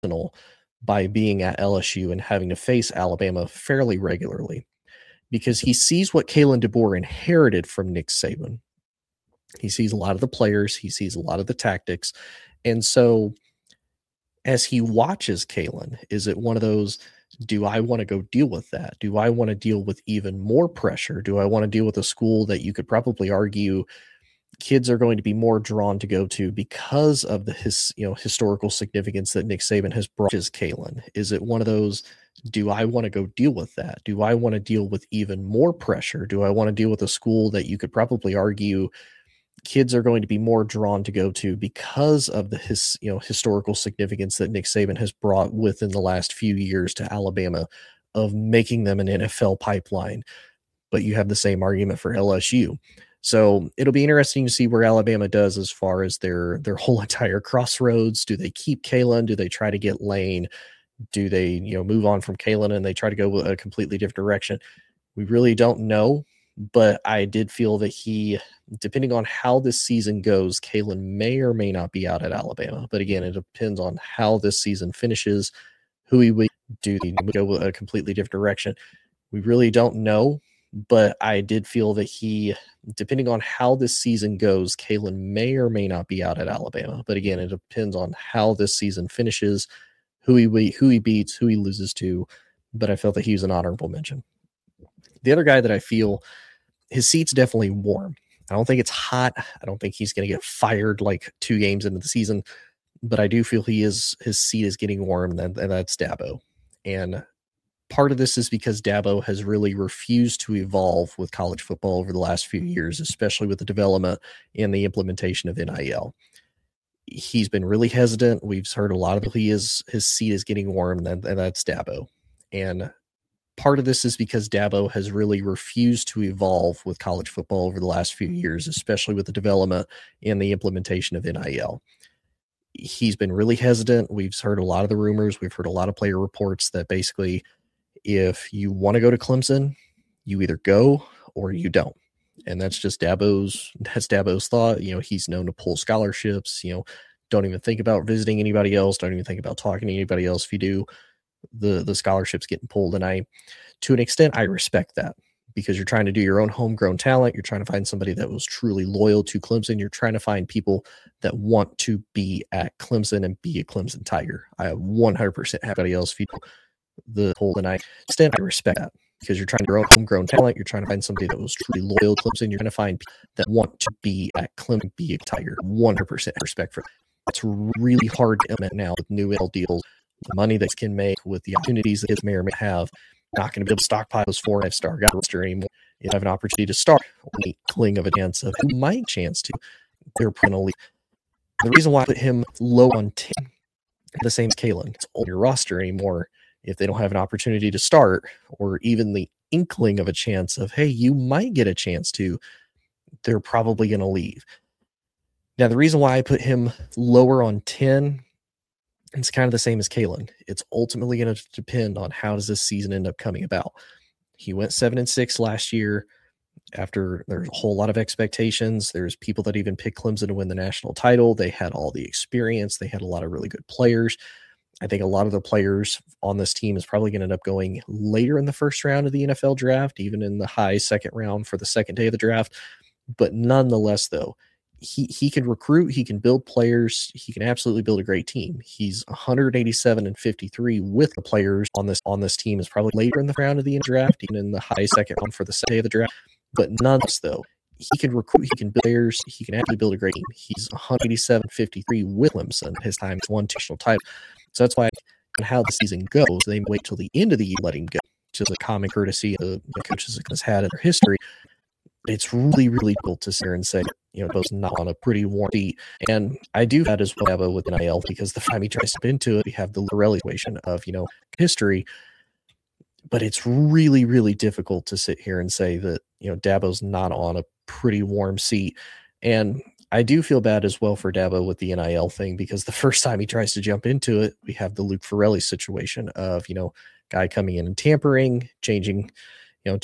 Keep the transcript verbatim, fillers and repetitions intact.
by being at L S U and having to face Alabama fairly regularly, because he sees what Kalen DeBoer inherited from Nick Saban. He sees a lot of the players, he sees a lot of the tactics. And so as he watches Kalen, is it one of those, do I want to go deal with that? Do I want to deal with even more pressure? Do I want to deal with a school that you could probably argue kids are going to be more drawn to go to because of the his, you know, historical significance that Nick Saban has brought as Kalen? Is it one of those, do I want to go deal with that? Do I want to deal with even more pressure? Do I want to deal with a school that you could probably argue kids are going to be more drawn to go to because of the his, you know, historical significance that Nick Saban has brought within the last few years to Alabama of making them an N F L pipeline? But you have the same argument for L S U. So it'll be interesting to see where Alabama does as far as their their whole entire crossroads. Do they keep Kalen? Do they try to get Lane? Do they, you know, move on from Kalen and they try to go a completely different direction? We really don't know, but I did feel that he, depending on how this season goes, Kalen may or may not be out at Alabama. But again, it depends on how this season finishes, who he would do, go a completely different direction. We really don't know, but I did feel that he, depending on how this season goes, Kalen may or may not be out at Alabama. But again, it depends on how this season finishes, who he who he beats, who he loses to. But I felt that he was an honorable mention. The other guy that I feel his seat's definitely warm. I don't think it's hot. I don't think he's going to get fired like two games into the season, but I do feel he is his seat is getting warm, and, and that's Dabo. And part of this is because Dabo has really refused to evolve with college football over the last few years, especially with the development and the implementation of N I L. He's been really hesitant. We've heard a lot of he is his seat is getting warm, and, and that's Dabo. And part of this is because Dabo has really refused to evolve with college football over the last few years, especially with the development and the implementation of N I L. He's been really hesitant. We've heard a lot of the rumors. We've heard a lot of player reports that basically if you want to go to Clemson, you either go or you don't. And that's just Dabo's, that's Dabo's thought. You know, he's known to pull scholarships, you know, don't even think about visiting anybody else. Don't even think about talking to anybody else. If you do, the, the scholarships getting pulled. And I, to an extent, I respect that because you're trying to do your own homegrown talent. You're trying to find somebody that was truly loyal to Clemson. You're trying to find people that want to be at Clemson and be a Clemson Tiger. I one hundred percent have anybody else. If you do the pull, and I extent, I respect that because you're trying to do your own homegrown talent. You're trying to find somebody that was truly loyal to Clemson. You're trying to find people that want to be at Clemson, be a Tiger. one hundred percent respect for that. It's really hard to implement now with new L deals, the money that can make with the opportunities that kids may or may have. Not going to be able to stockpile those four five star guys roster anymore. You have an opportunity to start the cling of a chance of who might chance to their penalty. The reason why I put him low on ten, the same as Kalen, it's on your roster anymore. If they don't have an opportunity to start or even the inkling of a chance of, hey, you might get a chance to, they're probably going to leave. Now, the reason why I put him lower on ten, it's kind of the same as Kalen. It's ultimately going to depend on how does this season end up coming about. He went seven and six last year after there's a whole lot of expectations. There's people that even picked Clemson to win the national title. They had all the experience. They had a lot of really good players. I think a lot of the players on this team is probably going to end up going later in the first round of the N F L draft, even in the high second round for the second day of the draft. But nonetheless, though, he he can recruit, he can build players, he can absolutely build a great team. He's one eighty-seven and fifty-three with the players on this on this team is probably later in the round of the draft, even in the high second round for the second day of the draft. But nonetheless, though, he can recruit, he can build players, he can absolutely build a great team. He's one eighty-seven and fifty-three with Clemson. His time is one national title. So that's why on how the season goes, they wait till the end of the year to let him go, which is a common courtesy the, the coaches has had in their history. It's really, really difficult to sit here and say, you know, Bo's not on a pretty warm beat. And I do that as well with N I L because the time he tries to step into it, we have the Lorelli equation of, you know, history. But it's really, really difficult to sit here and say that, you know, Dabo's not on a pretty warm seat. And I do feel bad as well for Dabo with the N I L thing because the first time he tries to jump into it, we have the Luke Ferrelli situation of, you know, guy coming in and tampering, changing